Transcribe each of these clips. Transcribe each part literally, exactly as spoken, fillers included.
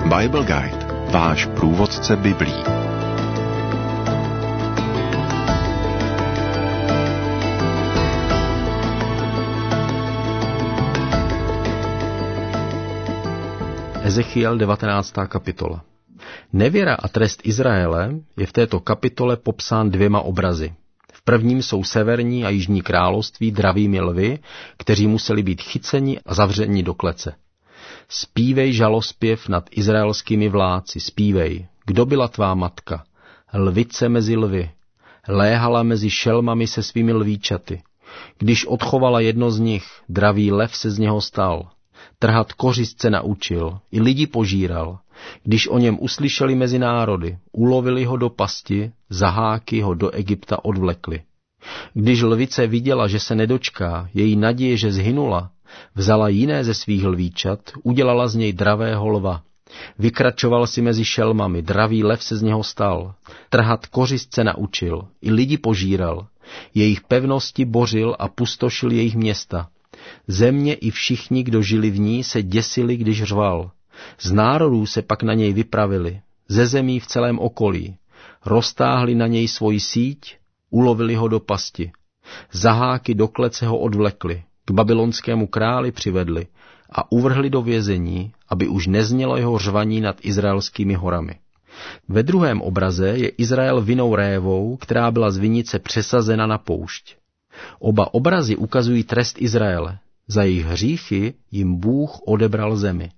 Bible Guide, váš průvodce biblí. Ezechiel devatenáctá kapitola. Nevěra a trest Izraele je v této kapitole popsán dvěma obrazy. V prvním jsou severní a jižní království dravými lvy, kteří museli být chyceni a zavřeni do klece. Zpívej žalospěv nad izraelskými vládci, zpívej, kdo byla tvá matka, lvice mezi lvy, léhala mezi šelmami se svými lvíčaty. Když odchovala jedno z nich, dravý lev se z něho stal. Trhat kořist naučil, i lidi požíral. Když o něm uslyšeli mezi národy, ulovili ho do pasti, zaháky ho do Egypta odvlekli. Když lvice viděla, že se nedočká, její naděje, že zhynula, vzala jiné ze svých lvíčat, udělala z něj dravého lva. Vykračoval si mezi šelmami, dravý lev se z něho stal. Trhat kořist se naučil, i lidi požíral. Jejich pevnosti bořil a pustošil jejich města. Země i všichni, kdo žili v ní, se děsili, když řval. Z národů se pak na něj vypravili, ze zemí v celém okolí. Roztáhli na něj svoji síť, ulovili ho do pasti. Zaháky do klece ho odvlekli, k babylonskému králi přivedli a uvrhli do vězení, aby už neznělo jeho řvaní nad izraelskými horami. Ve druhém obraze je Izrael vinou révou, která byla z vinice přesazena na poušť. Oba obrazy ukazují trest Izraele. Za jejich hříchy jim Bůh odebral zemi.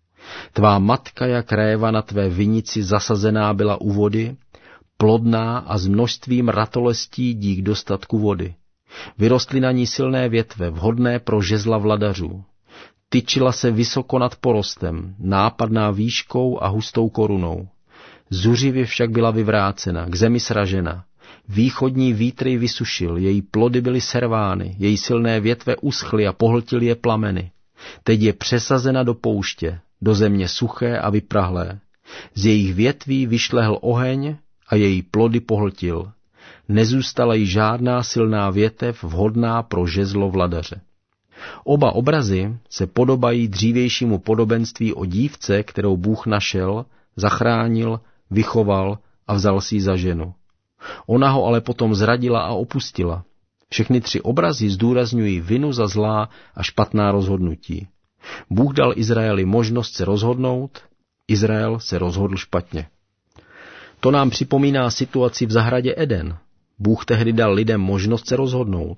Tvá matka jak réva na tvé vinici zasazená byla u vody, plodná a s množstvím ratolestí dík dostatku vody. Vyrostly na ní silné větve, vhodné pro žezla vladařů. Tyčila se vysoko nad porostem, nápadná výškou a hustou korunou. Zuřivě však byla vyvrácena, k zemi sražena. Východní vítr ji vysušil, její plody byly servány, její silné větve uschly a pohltily je plameny. Teď je přesazena do pouště, do země suché a vyprahlé. Z jejich větví vyšlehl oheň a její plody pohltil. Nezůstala jí žádná silná větev vhodná pro žezlo vladaře. Oba obrazy se podobají dřívějšímu podobenství o dívce, kterou Bůh našel, zachránil, vychoval a vzal si ji za ženu. Ona ho ale potom zradila a opustila. Všechny tři obrazy zdůrazňují vinu za zlá a špatná rozhodnutí. Bůh dal Izraeli možnost se rozhodnout, Izrael se rozhodl špatně. To nám připomíná situaci v zahradě Eden. Bůh tehdy dal lidem možnost se rozhodnout.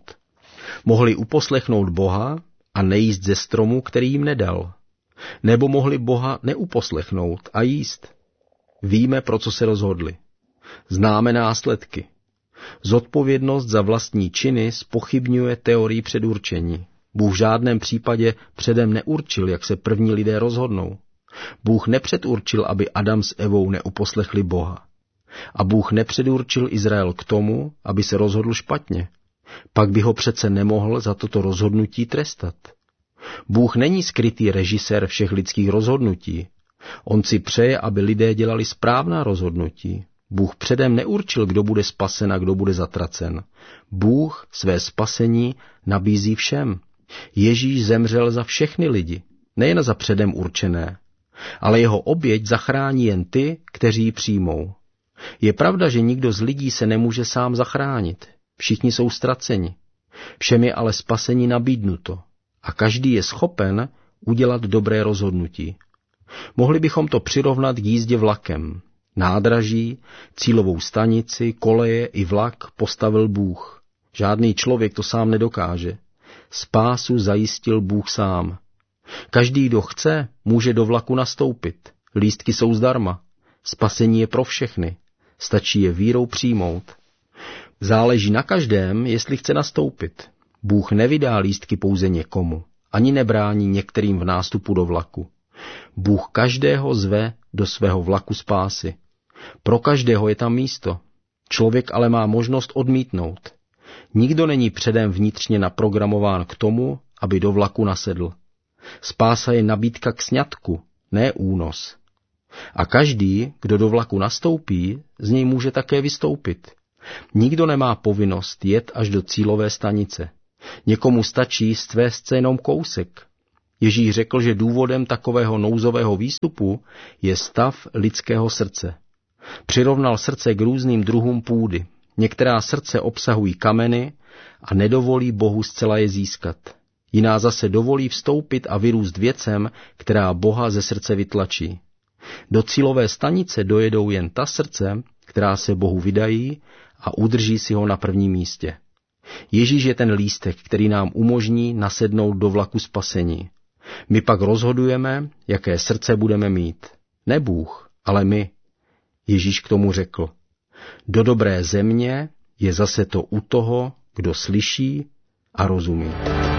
Mohli uposlechnout Boha a nejíst ze stromu, který jim nedal. Nebo mohli Boha neuposlechnout a jíst. Víme, pro co se rozhodli. Známe následky. Zodpovědnost za vlastní činy zpochybňuje teorii předurčení. Bůh v žádném případě předem neurčil, jak se první lidé rozhodnou. Bůh nepředurčil, aby Adam s Evou neuposlechli Boha. A Bůh nepředurčil Izrael k tomu, aby se rozhodl špatně. Pak by ho přece nemohl za toto rozhodnutí trestat. Bůh není skrytý režisér všech lidských rozhodnutí. On si přeje, aby lidé dělali správná rozhodnutí. Bůh předem neurčil, kdo bude spasen a kdo bude zatracen. Bůh své spasení nabízí všem. Ježíš zemřel za všechny lidi, nejen za předem určené, ale jeho oběť zachrání jen ty, kteří ji přijmou. Je pravda, že nikdo z lidí se nemůže sám zachránit. Všichni jsou ztraceni. Všem je ale spasení nabídnuto a každý je schopen udělat dobré rozhodnutí. Mohli bychom to přirovnat k jízdě vlakem. Nádraží, cílovou stanici, koleje i vlak postavil Bůh. Žádný člověk to sám nedokáže. Spásu zajistil Bůh sám. Každý, kdo chce, může do vlaku nastoupit. Lístky jsou zdarma. Spasení je pro všechny. Stačí je vírou přijmout. Záleží na každém, jestli chce nastoupit. Bůh nevydá lístky pouze někomu, ani nebrání některým v nástupu do vlaku. Bůh každého zve do svého vlaku spásy. Pro každého je tam místo. Člověk ale má možnost odmítnout. Nikdo není předem vnitřně naprogramován k tomu, aby do vlaku nasedl. Spása je nabídka k sňatku, ne únos. A každý, kdo do vlaku nastoupí, z něj může také vystoupit. Nikdo nemá povinnost jet až do cílové stanice. Někomu stačí stvést se jenom kousek. Ježíš řekl, že důvodem takového nouzového výstupu je stav lidského srdce. Přirovnal srdce k různým druhům půdy. Některá srdce obsahují kameny a nedovolí Bohu zcela je získat. Jiná zase dovolí vstoupit a vyrůst věcem, která Boha ze srdce vytlačí. Do cílové stanice dojedou jen ta srdce, která se Bohu vydají a udrží si ho na prvním místě. Ježíš je ten lístek, který nám umožní nasednout do vlaku spasení. My pak rozhodujeme, jaké srdce budeme mít. Ne Bůh, ale my. Ježíš k tomu řekl: do dobré země je zase to u toho, kdo slyší a rozumí.